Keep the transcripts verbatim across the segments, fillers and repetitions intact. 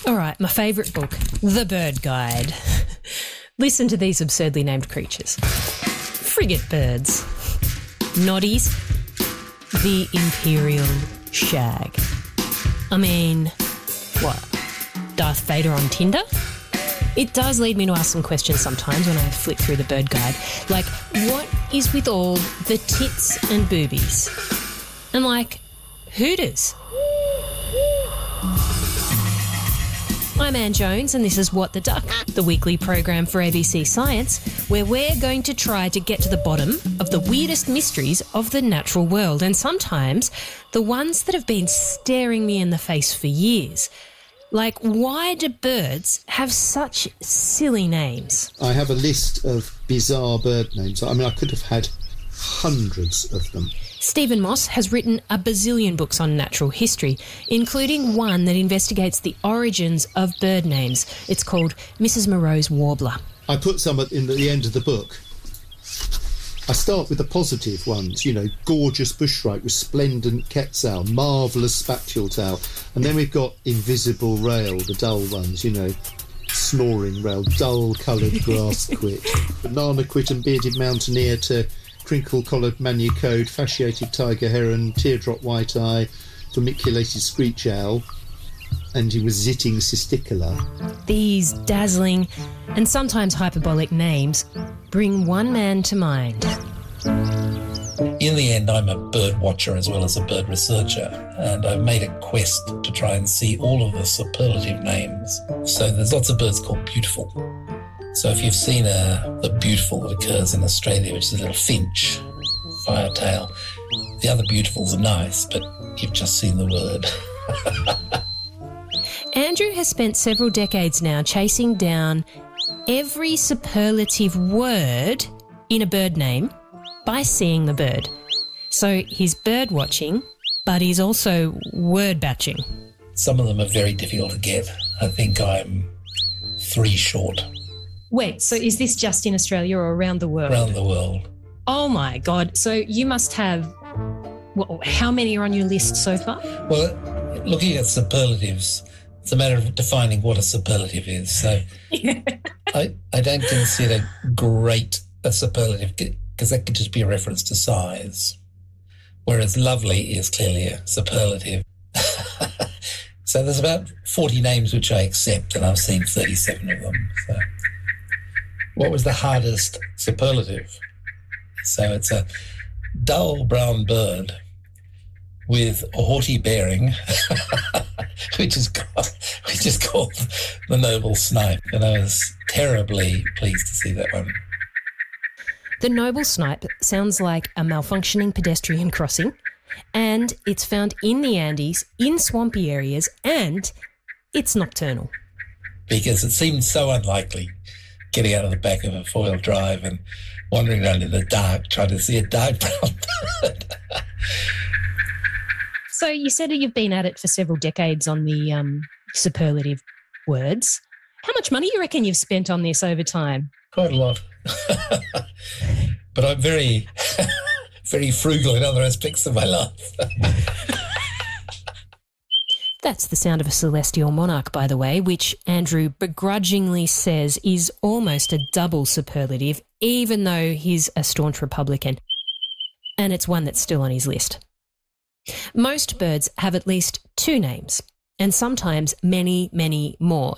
All right, my favourite book, The Bird Guide. Listen to these absurdly named creatures. Frigate birds. Noddies. The Imperial Shag. I mean, what? Darth Vader on Tinder? It does lead me to ask some questions sometimes when I flick through the bird guide. Like, what is with all the tits and boobies? And like, hooters? I'm Anne Jones and this is What the Duck, the weekly program for A B C Science, where we're going to try to get to the bottom of the weirdest mysteries of the natural world, and sometimes the ones that have been staring me in the face for years. Like, why do birds have such silly names? I have a list of bizarre bird names. I mean, I could have had hundreds of them. Stephen Moss has written a bazillion books on natural history, including one that investigates the origins of bird names. It's called Missus Moreau's Warbler. I put some at in the end of the book. I start with the positive ones, you know, gorgeous bushwright, resplendent quetzal, marvellous spatule tail. And then we've got invisible rail, the dull ones, you know, snoring rail, dull-coloured grass quit, banana quit and bearded mountaineer to crinkle-collared manucode, fasciated tiger heron, teardrop white-eye, vermiculated screech owl, and he was zitting cisticola. These dazzling and sometimes hyperbolic names bring one man to mind. In the end, I'm a bird watcher as well as a bird researcher, and I've made a quest to try and see all of the superlative names. So there's lots of birds called beautiful. So if you've seen a, the beautiful that occurs in Australia, which is a little finch, firetail, the other beautifuls are nice, but you've just seen the word. Andrew has spent several decades now chasing down every superlative word in a bird name by seeing the bird. So he's bird watching, but he's also word batching. Some of them are very difficult to get. I think I'm three short. Wait, so is this just in Australia or around the world? Around the world. Oh my God. So you must have, well, how many are on your list so far? Well, looking at superlatives, it's a matter of defining what a superlative is. So I, I don't consider great a superlative because that could just be a reference to size, whereas lovely is clearly a superlative. So there's about forty names which I accept, and I've seen thirty-seven of them. So what was the hardest superlative? So it's a dull brown bird with a haughty bearing, which is called, which is called the noble snipe. And I was terribly pleased to see that one. The noble snipe sounds like a malfunctioning pedestrian crossing, and it's found in the Andes, in swampy areas, and it's nocturnal. Because it seemed so unlikely getting out of the back of a four-wheel drive and wandering around in the dark trying to see a dark brown bird. So you said that you've been at it for several decades on the um, superlative words. How much money do you reckon you've spent on this over time? Quite a lot. But I'm very, very frugal in other aspects of my life. That's the sound of a celestial monarch, by the way, which Andrew begrudgingly says is almost a double superlative, even though he's a staunch Republican. And it's one that's still on his list. Most birds have at least two names, and sometimes many, many more.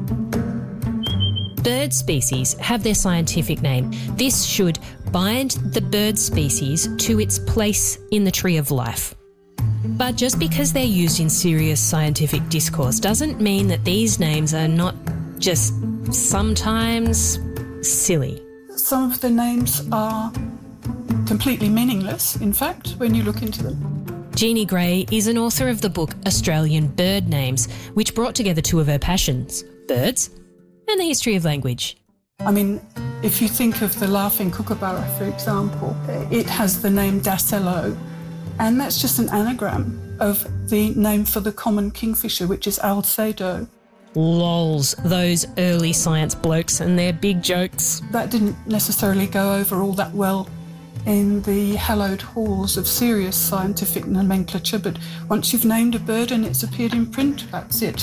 Bird species have their scientific name. This should bind the bird species to its place in the tree of life. But just because they're used in serious scientific discourse doesn't mean that these names are not just sometimes silly. Some of the names are completely meaningless, in fact, when you look into them. Jeannie Gray is an author of the book Australian Bird Names, which brought together two of her passions, birds and the history of language. I mean, if you think of the laughing kookaburra, for example, it has the name Dasello, and that's just an anagram of the name for the common kingfisher, which is Alcedo. Lols, those early science blokes and their big jokes. That didn't necessarily go over all that well in the hallowed halls of serious scientific nomenclature, but once you've named a bird and it's appeared in print, that's it.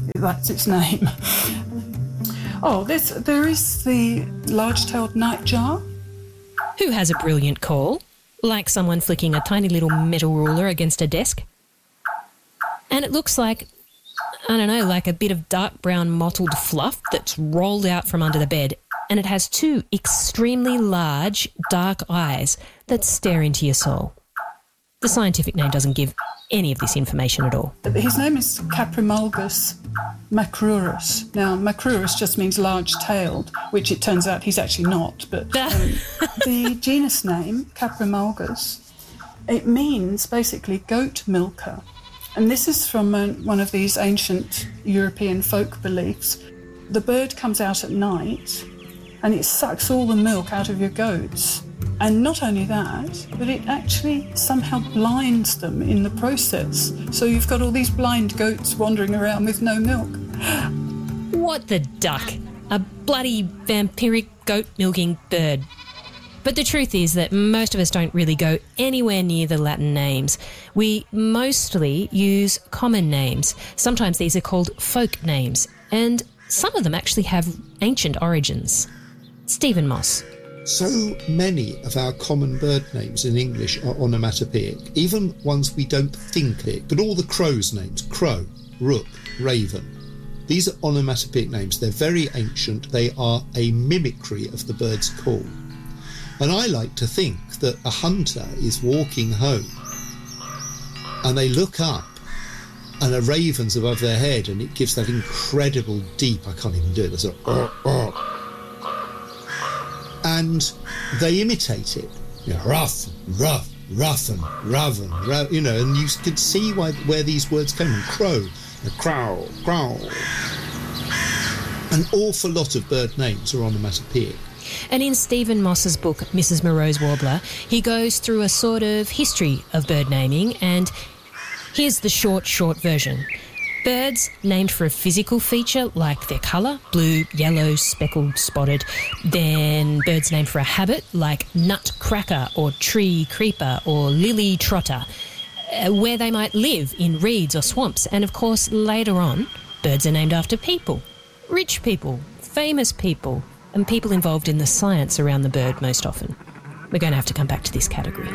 that's its name. Oh, there's, there is the large-tailed nightjar. Who has a brilliant call, like someone flicking a tiny little metal ruler against a desk. And it looks like, I don't know, like a bit of dark brown mottled fluff that's rolled out from under the bed, and it has two extremely large, dark eyes that stare into your soul. The scientific name doesn't give any of this information at all. His name is Caprimulgus macrurus. Now, macrurus just means large-tailed, which it turns out he's actually not, but um, the genus name, Caprimulgus, it means basically goat milker. And this is from uh, one of these ancient European folk beliefs. The bird comes out at night and it sucks all the milk out of your goats. And not only that, but it actually somehow blinds them in the process. So you've got all these blind goats wandering around with no milk. What the duck? A bloody vampiric goat-milking bird. But the truth is that most of us don't really go anywhere near the Latin names. We mostly use common names. Sometimes these are called folk names, and some of them actually have ancient origins. Stephen Moss. So many of our common bird names in English are onomatopoeic, even ones we don't think it, but all the crows' names, crow, rook, raven. These are onomatopoeic names. They're very ancient. They are a mimicry of the bird's call. And I like to think that a hunter is walking home and they look up and a raven's above their head and it gives that incredible deep, I can't even do it, that's a, uh, uh, and they imitate it. You know, ruff, ruff, ruffin, ravin, ruff, you know, and you can see why, where these words come from. Crow, crow, crow. An awful lot of bird names are onomatopoeic. And in Stephen Moss's book, Missus Moreau's Warbler, he goes through a sort of history of bird naming, and here's the short, short version. Birds named for a physical feature like their colour, blue, yellow, speckled, spotted. Then birds named for a habit like nutcracker or tree creeper or lily trotter, uh, where they might live in reeds or swamps. And of course, later on, birds are named after people. Rich people, famous people, and people involved in the science around the bird most often. We're going to have to come back to this category.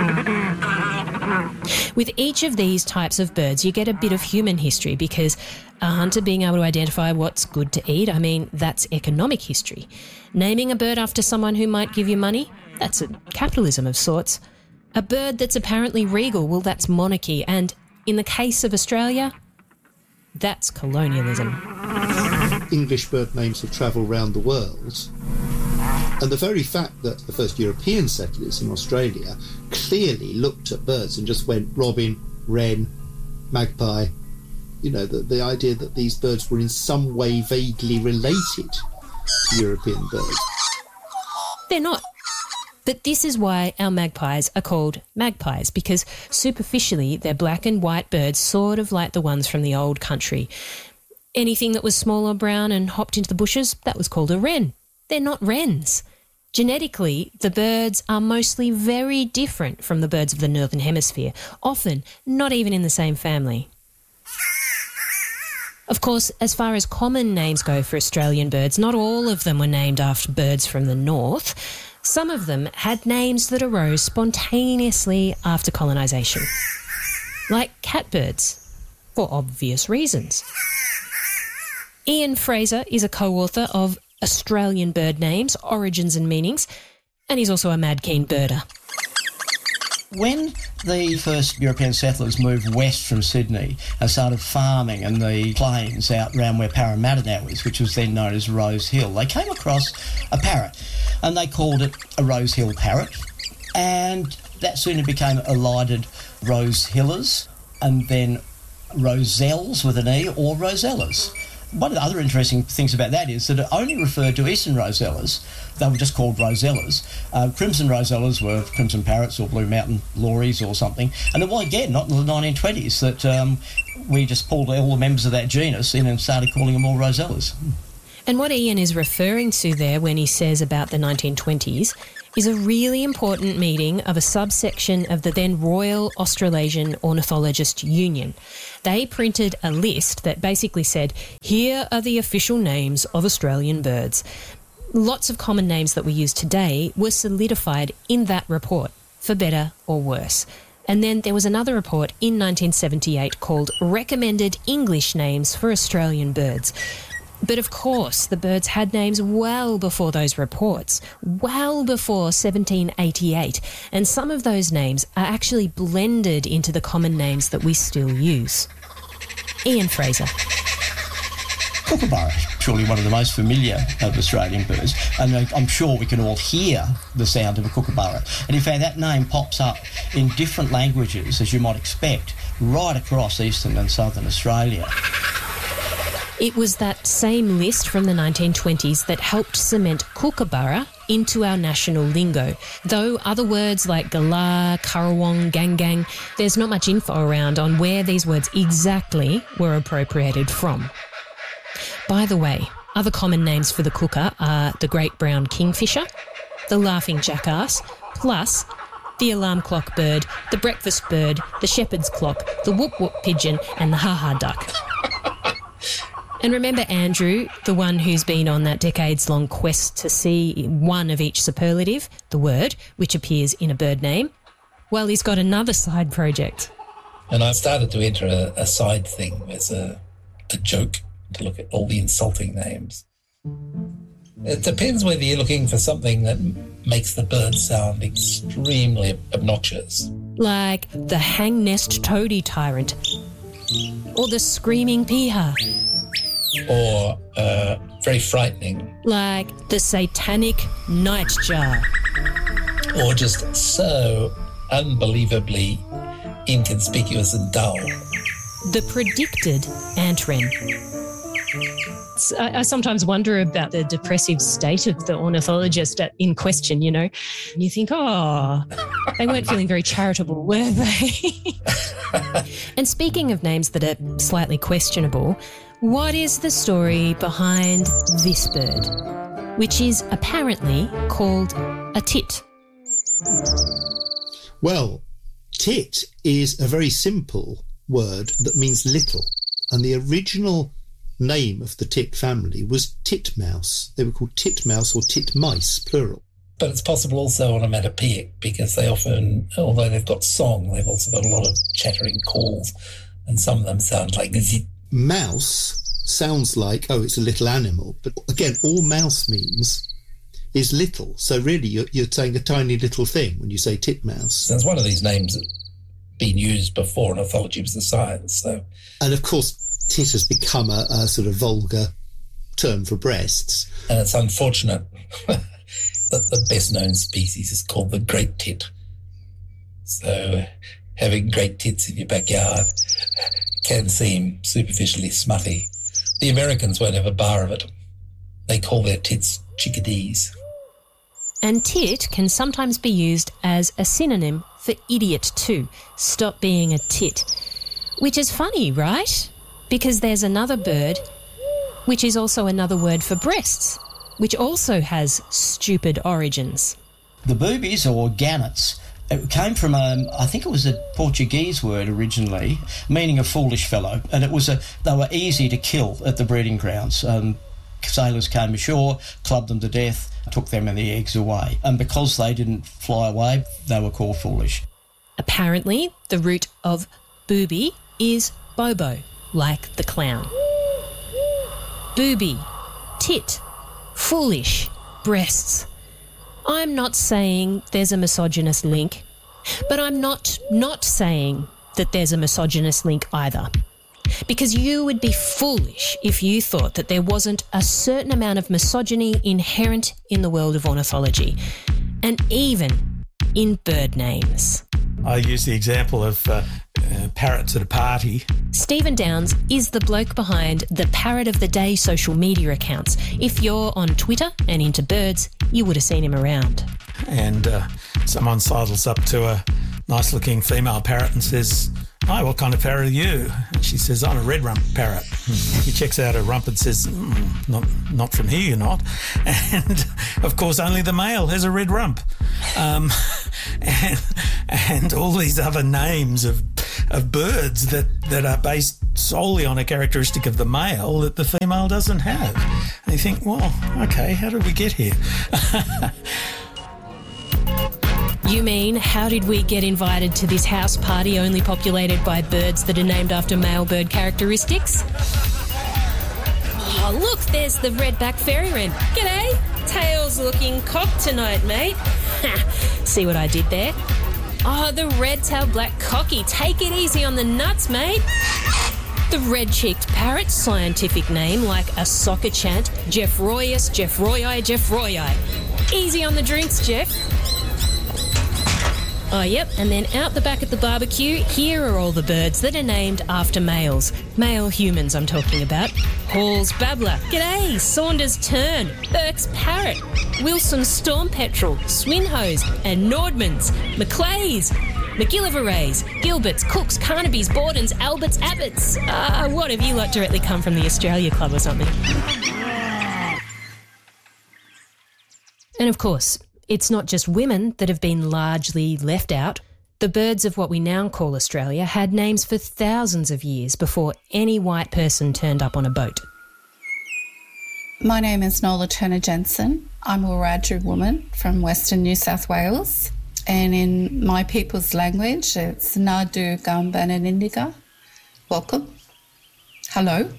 With each of these types of birds, you get a bit of human history because a hunter being able to identify what's good to eat, I mean, that's economic history. Naming a bird after someone who might give you money, that's a capitalism of sorts. A bird that's apparently regal, well, that's monarchy. And in the case of Australia, that's colonialism. English bird names have travelled around the world. And the very fact that the first European settlers in Australia clearly looked at birds and just went robin, wren, magpie, you know, the, the idea that these birds were in some way vaguely related to European birds. They're not. But this is why our magpies are called magpies, because superficially they're black and white birds, sort of like the ones from the old country. Anything that was small or brown and hopped into the bushes, that was called a wren. They're not wrens. Genetically, the birds are mostly very different from the birds of the Northern Hemisphere, often not even in the same family. Of course, as far as common names go for Australian birds, not all of them were named after birds from the north. Some of them had names that arose spontaneously after colonisation, like catbirds, for obvious reasons. Ian Fraser is a co-author of Australian Bird Names, Origins and Meanings, and he's also a mad keen birder. When the first European settlers moved west from Sydney and started farming in the plains out around where Parramatta now is, which was then known as Rose Hill, they came across a parrot and they called it a Rose Hill parrot, and that soon became elided Rose Hillers and then Roselles with an E or Rosellas. One of the other interesting things about that is that it only referred to eastern rosellas. They were just called rosellas. Uh, crimson rosellas were crimson parrots or blue mountain lories or something. And it was, again, not in the nineteen twenties that um, we just pulled all the members of that genus in and started calling them all rosellas. And what Ian is referring to there when he says about the nineteen twenties is a really important meeting of a subsection of the then Royal Australasian Ornithologist Union. They printed a list that basically said, here are the official names of Australian birds. Lots of common names that we use today were solidified in that report, for better or worse. And then there was another report in nineteen seventy-eight called Recommended English Names for Australian Birds. But of course, the birds had names well before those reports, well before seventeen eighty-eight, and some of those names are actually blended into the common names that we still use. Ian Fraser. Kookaburra, surely one of the most familiar of Australian birds, and I'm sure we can all hear the sound of a kookaburra. And in fact, that name pops up in different languages, as you might expect, right across eastern and southern Australia. It was that same list from the nineteen twenties that helped cement kookaburra into our national lingo. Though other words like galah, currawong, gangang, there's not much info around on where these words exactly were appropriated from. By the way, other common names for the kooka are the great brown kingfisher, the laughing jackass, plus the alarm clock bird, the breakfast bird, the shepherd's clock, the whoop-whoop pigeon and the ha-ha duck. And remember Andrew, the one who's been on that decades-long quest to see one of each superlative, the word, which appears in a bird name? Well, he's got another side project. And I've started to enter a, a side thing as a, a joke to look at all the insulting names. It depends whether you're looking for something that makes the bird sound extremely obnoxious. Like the hang-nest toady tyrant, or the screaming piha. Or uh, very frightening. Like the satanic nightjar. Or just so unbelievably inconspicuous and dull. The predicted ant wren. I, I sometimes wonder about the depressive state of the ornithologist at, in question, you know. You think, oh, they weren't feeling very charitable, were they? And speaking of names that are slightly questionable, what is the story behind this bird, which is apparently called a tit? Well, tit is a very simple word that means little, and the original name of the tit family was titmouse. They were called titmouse or titmice, plural. But it's possible also onomatopoeic, because they often, although they've got song, they've also got a lot of chattering calls, and some of them sound like zit. Mouse sounds like, oh, it's a little animal. But again, all mouse means is little. So really, you're, you're saying a tiny little thing when you say titmouse. So it's one of these names that's been used before in ornithology was a science. So, and of course, tit has become a, a sort of vulgar term for breasts. And it's unfortunate that the best-known species is called the great tit. So having great tits in your backyard can seem superficially smutty. The Americans won't have a bar of it. They call their tits chickadees. And tit can sometimes be used as a synonym for idiot too. Stop being a tit. Which is funny, right? Because there's another bird, which is also another word for breasts, which also has stupid origins. The boobies, or gannets, it came from, um, I think it was a Portuguese word originally, meaning a foolish fellow. And it was a, they were easy to kill at the breeding grounds. Um, sailors came ashore, clubbed them to death, took them and the eggs away. And because they didn't fly away, they were called foolish. Apparently, the root of booby is bobo, like the clown. Booby, tit, foolish, breasts. I'm not saying there's a misogynist link, but I'm not not saying that there's a misogynist link either. Because you would be foolish if you thought that there wasn't a certain amount of misogyny inherent in the world of ornithology, and even in bird names. I use the example of uh, uh, parrots at a party. Stephen Downs is the bloke behind the Parrot of the Day social media accounts. If you're on Twitter and into birds, you would have seen him around. And uh, someone sidles up to a nice-looking female parrot and says, "Hi, what kind of parrot are you?" And she says, "I'm a red rump parrot." He checks out her rump and says, mm, not not from here, you're not. And, of course, only the male has a red rump. Um, and, and all these other names of of birds that, that are based solely on a characteristic of the male that the female doesn't have. And you think, well, okay, how did we get here? You mean, how did we get invited to this house party only populated by birds that are named after male bird characteristics? Oh, look, there's the redback fairy wren. G'day. Tails looking cock tonight, mate. See what I did there? Oh, the red-tailed black cocky. Take it easy on the nuts, mate. The red-cheeked parrot, scientific name like a soccer chant, Jeffroyus, Jeffroyi, Jeffroyi. Easy on the drinks, Jeff. Oh, yep, and then out the back at the barbecue, here are all the birds that are named after males. Male humans, I'm talking about. Hall's babbler. G'day. Saunders tern. Burke's parrot. Wilson's storm petrel. Swinhoes and Nordmans. Maclay's. McGillivrays. Gilbert's, Cooks, Carnaby's, Borden's, Albert's, Abbott's. Ah, uh, what have you lot directly come from the Australia Club or something? And of course, it's not just women that have been largely left out. The birds of what we now call Australia had names for thousands of years before any white person turned up on a boat. My name is Nola Turner-Jensen. I'm a Wiradjuri woman from Western New South Wales. And in my people's language, it's Nadu Gambananindika. Welcome. Hello.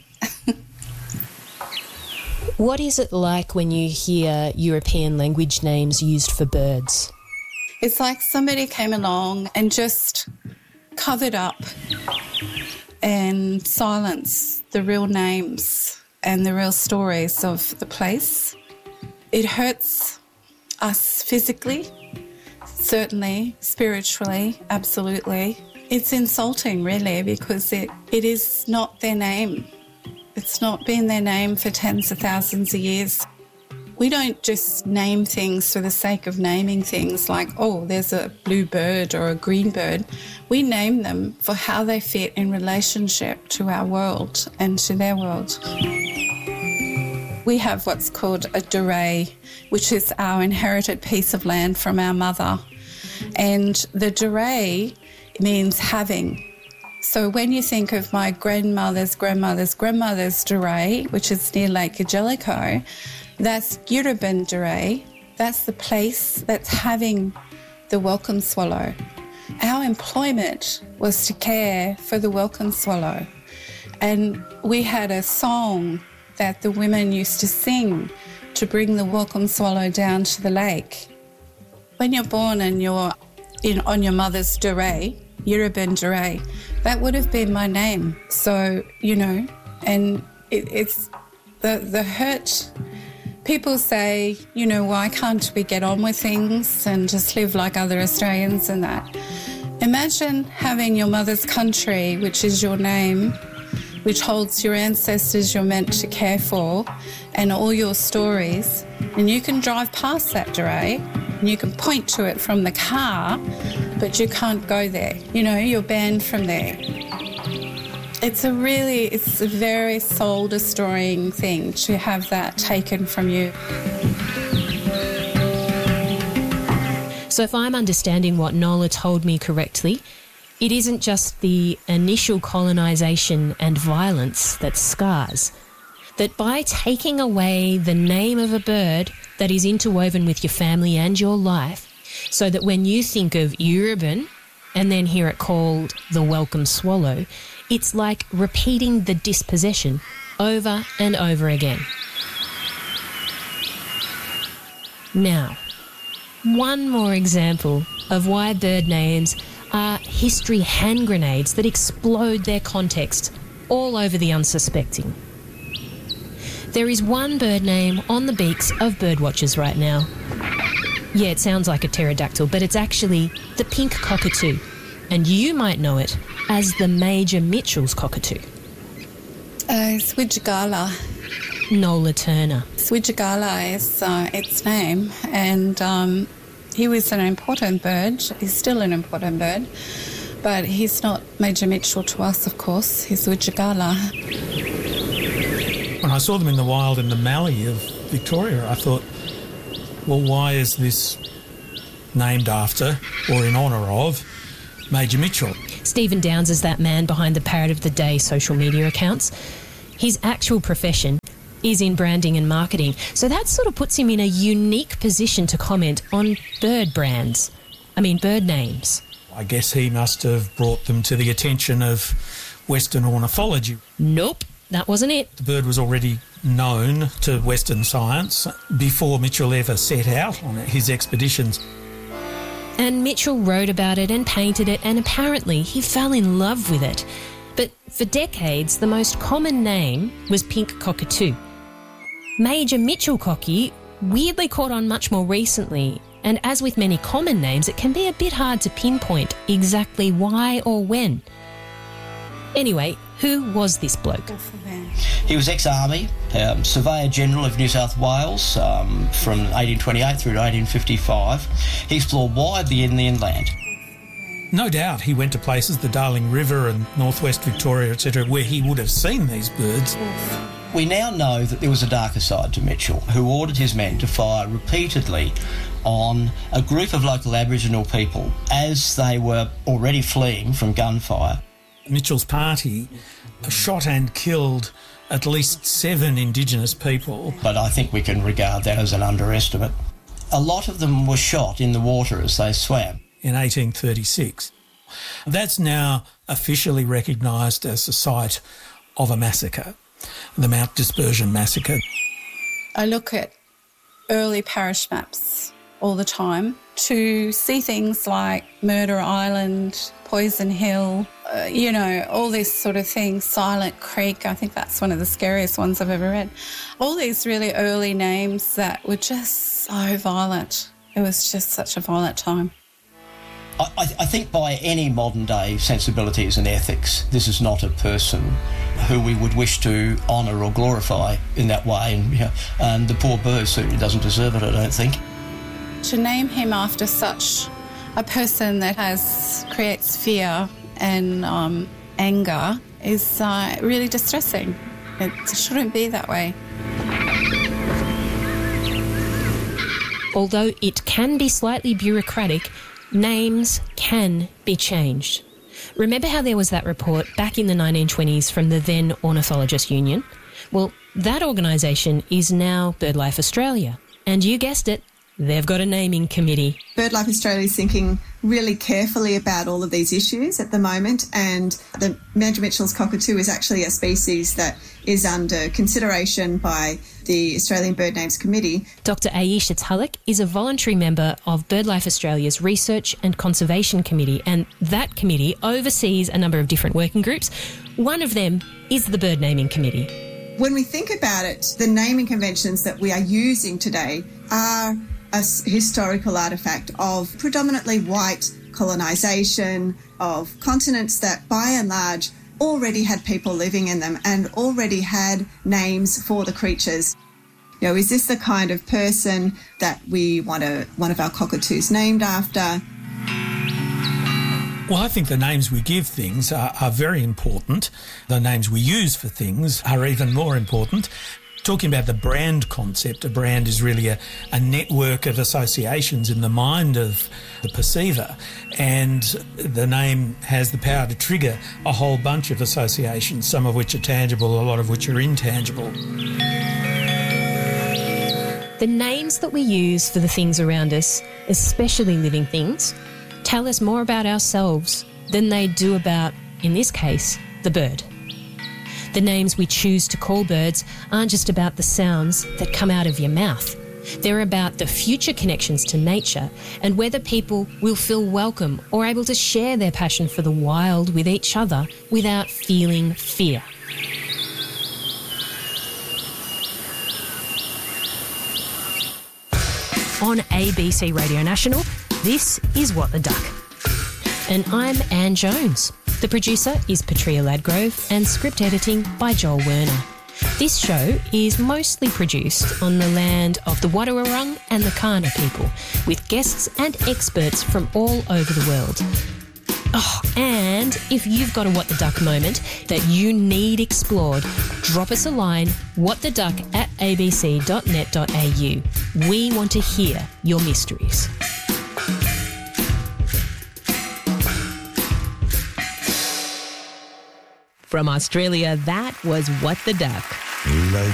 What is it like when you hear European language names used for birds? It's like somebody came along and just covered up and silenced the real names and the real stories of the place. It hurts us physically, certainly, spiritually, absolutely. It's insulting, really, because it, it is not their name. It's not been their name for tens of thousands of years. We don't just name things for the sake of naming things like, oh, there's a blue bird or a green bird. We name them for how they fit in relationship to our world and to their world. We have what's called a Duray, which is our inherited piece of land from our mother. And the Duray means having. So when you think of my grandmother's grandmother's grandmother's Duray, which is near Lake Jellicoe, that's Yurubin Duray. That's the place that's having the welcome swallow. Our employment was to care for the welcome swallow. And we had a song that the women used to sing to bring the welcome swallow down to the lake. When you're born and you're in, on your mother's Duray, Yurubin Duray, that would have been my name. So, you know, and it, it's the the hurt. People say, you know, why can't we get on with things and just live like other Australians and that? Imagine having your mother's country, which is your name, which holds your ancestors you're meant to care for and all your stories, and you can drive past that Duray and you can point to it from the car, but you can't go there. You know, you're banned from there. It's a really, it's a very soul-destroying thing to have that taken from you. So if I'm understanding what Nola told me correctly, it isn't just the initial colonisation and violence that scars. That by taking away the name of a bird that is interwoven with your family and your life, so that when you think of Yurubin and then hear it called the welcome swallow, it's like repeating the dispossession over and over again. Now, one more example of why bird names are history hand grenades that explode their context all over the unsuspecting. There is one bird name on the beaks of birdwatchers right now. Yeah, it sounds like a pterodactyl, but it's actually the pink cockatoo, and you might know it as the Major Mitchell's cockatoo. Uh, Swidgala. Nola Turner. Swidgala is uh, its name, and um, he was an important bird. He's still an important bird. But he's not Major Mitchell to us, of course. He's Wujagala. When I saw them in the wild in the Mallee of Victoria, I thought, well, why is this named after or in honour of Major Mitchell? Stephen Downs is that man behind the Parrot of the Day social media accounts. His actual profession is in branding and marketing, so that sort of puts him in a unique position to comment on bird brands. I mean, bird names. I guess he must have brought them to the attention of Western ornithology. Nope, that wasn't it. The bird was already known to Western science before Mitchell ever set out on his expeditions. And Mitchell wrote about it and painted it, and apparently he fell in love with it. But for decades, the most common name was pink cockatoo. Major Mitchell Cocky weirdly caught on much more recently, and as with many common names, it can be a bit hard to pinpoint exactly why or when. Anyway, who was this bloke? He was ex-army, um, Surveyor General of New South Wales um, from eighteen twenty-eight through to eighteen fifty-five. He explored widely in the inland. No doubt he went to places, the Darling River and northwest Victoria, et cetera, where he would have seen these birds. We now know that there was a darker side to Mitchell, who ordered his men to fire repeatedly on a group of local Aboriginal people as they were already fleeing from gunfire. Mitchell's party shot and killed at least seven Indigenous people. But I think we can regard that as an underestimate. A lot of them were shot in the water as they swam. In eighteen thirty-six. That's now officially recognised as the site of a massacre, the Mount Dispersion Massacre. I look at early parish maps all the time to see things like Murder Island, Poison Hill, uh, you know, all these sort of things, Silent Creek. I think that's one of the scariest ones I've ever read. All these really early names that were just so violent. It was just such a violent time. I, I think by any modern-day sensibilities and ethics, this is not a person who we would wish to honour or glorify in that way. And, you know, and the poor bird certainly doesn't deserve it, I don't think. To name him after such a person that has creates fear and um, anger is uh, really distressing. It shouldn't be that way. Although it can be slightly bureaucratic, names can be changed. Remember how there was that report back in the nineteen twenties from the then Ornithologist Union? Well, that organisation is now BirdLife Australia. And you guessed it, they've got a naming committee. BirdLife Australia is thinking really carefully about all of these issues at the moment, and the Major Mitchell's cockatoo is actually a species that is under consideration by the Australian Bird Names Committee. Doctor Aisha Tulloch is a voluntary member of BirdLife Australia's Research and Conservation Committee, and that committee oversees a number of different working groups. One of them is the Bird Naming Committee. When we think about it, the naming conventions that we are using today are a historical artefact of predominantly white colonisation, of continents that by and large already had people living in them and already had names for the creatures. You know, is this the kind of person that we want a, one of our cockatoos named after? Well, I think the names we give things are, are very important. The names we use for things are even more important. Talking about the brand concept, a brand is really a, a network of associations in the mind of the perceiver, and the name has the power to trigger a whole bunch of associations, some of which are tangible, a lot of which are intangible. The names that we use for the things around us, especially living things, tell us more about ourselves than they do about, in this case, the bird. The names we choose to call birds aren't just about the sounds that come out of your mouth. They're about the future connections to nature and whether people will feel welcome or able to share their passion for the wild with each other without feeling fear. On A B C Radio National, this is What the Duck. And I'm Anne Jones. The producer is Petria Ladgrove and script editing by Joel Werner. This show is mostly produced on the land of the Wadawurrung and the Kaurna people, with guests and experts from all over the world. Oh, and if you've got a What the Duck moment that you need explored, drop us a line, whattheduck at a b c dot net dot a u. We want to hear your mysteries. From Australia, that was What the Duck.